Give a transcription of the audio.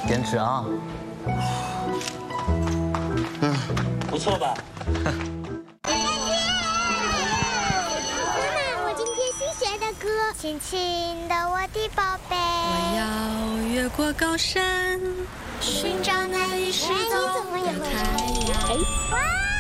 坚持啊！ 不错吧？ 妈妈，我今天新学的歌，轻轻的我的宝贝。 我要越过高山，寻找那一世走的太阳。 哇！